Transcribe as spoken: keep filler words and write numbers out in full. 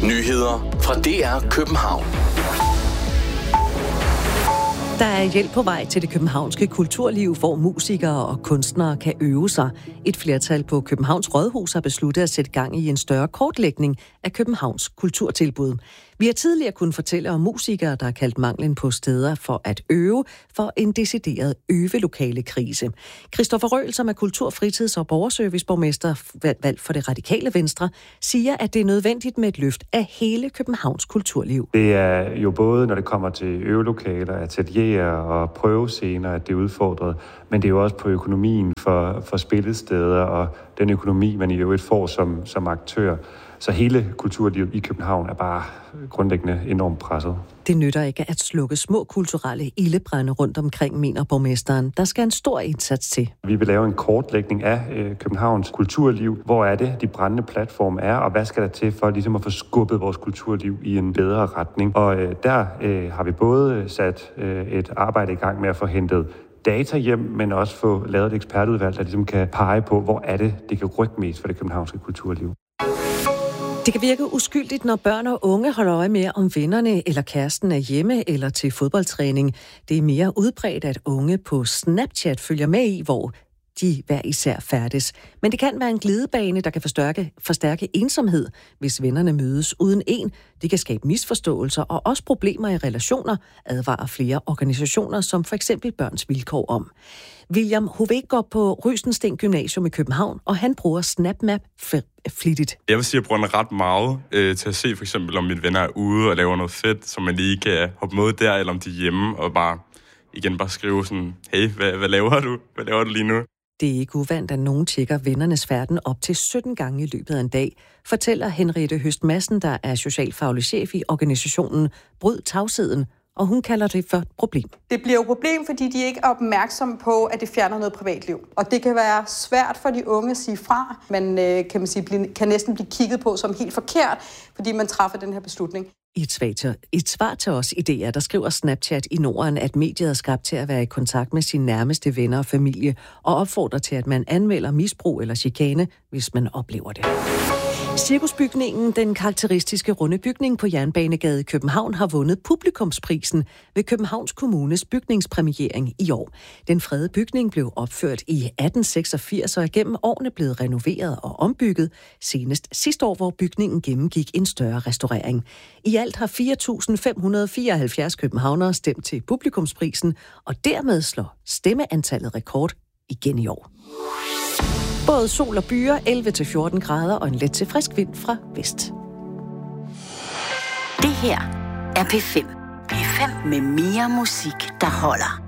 Nyheder fra D R København. Der er hjælp på vej til det københavnske kulturliv, hvor musikere og kunstnere kan øve sig. Et flertal på Københavns Rådhus har besluttet at sætte gang i en større kortlægning af Københavns kulturtilbud. Vi har tidligere kunnet fortælle om musikere, der har kaldt manglen på steder for at øve for en decideret øvelokale krise. Christoffer Røhl, som er kultur-, fritids- og borgerserviceborgmester valgt for det radikale Venstre, siger, at det er nødvendigt med et løft af hele Københavns kulturliv. Det er jo både, når det kommer til øvelokaler, atelierer og prøvescener, at det er udfordret, men det er jo også på økonomien for, for spillesteder og den økonomi, man i øvrigt får som, som aktør. Så hele kulturlivet i København er bare grundlæggende enormt presset. Det nytter ikke at slukke små kulturelle ildebrande rundt omkring, mener borgmesteren. Der skal en stor indsats til. Vi vil lave en kortlægning af øh, Københavns kulturliv. Hvor er det, de brændende platforme er, og hvad skal der til for ligesom at få skubbet vores kulturliv i en bedre retning? Og øh, der øh, har vi både sat øh, et arbejde i gang med at få hentet data hjem, men også få lavet et ekspertudvalg, der ligesom kan pege på, hvor er det, det kan rykke mest for det københavnske kulturliv. Det kan virke uskyldigt, når børn og unge holder øje med, om vennerne eller kæresten er hjemme eller til fodboldtræning. Det er mere udbredt, at unge på Snapchat følger med i, hvor de hver især færdes. Men det kan være en glidebane, der kan forstærke, forstærke ensomhed, hvis vennerne mødes uden en. Det kan skabe misforståelser og også problemer i relationer, advarer flere organisationer, som for eksempel Børns Vilkår om. William Hovig går på Rysensten Gymnasium i København, og han bruger SnapMap flittigt. Jeg vil sige, at jeg bruger den ret meget øh, til at se for eksempel, om mine venner er ude og laver noget fedt, som man lige kan hoppe med der, eller om de er hjemme, og bare igen bare skrive sådan, hey, hvad, hvad laver du? Hvad laver du lige nu? Det er ikke uvandt, at nogen tjekker vennernes færden op til sytten gange i løbet af en dag, fortæller Henriette Høst Madsen, der er socialfaglig chef i organisationen Bryd Tavsheden, og hun kalder det for et problem. Det bliver jo et problem, fordi de ikke er opmærksomme på, at det fjerner noget privatliv. Og det kan være svært for de unge at sige fra. Man kan, man sige, kan næsten blive kigget på som helt forkert, fordi man træffer den her beslutning. I et, svar til, et svar til os i D R, der skriver Snapchat i Norden, at mediet er skabt til at være i kontakt med sine nærmeste venner og familie, og opfordrer til, at man anmelder misbrug eller chikane, hvis man oplever det. Cirkusbygningen, den karakteristiske runde bygning på Jernbanegade i København, har vundet publikumsprisen ved Københavns Kommunes bygningspræmiering i år. Den fredede bygning blev opført i atten seksogfirs og er gennem årene blevet renoveret og ombygget, senest sidste år, hvor bygningen gennemgik en større restaurering. I alt har fire tusind fem hundrede fireoghalvfjerds københavnere stemt til publikumsprisen, og dermed slår stemmeantallet rekord igen i år. Både sol og byer, elleve til fjorten grader og en let til frisk vind fra vest. Det her er P fem. P fem med mere musik, der holder.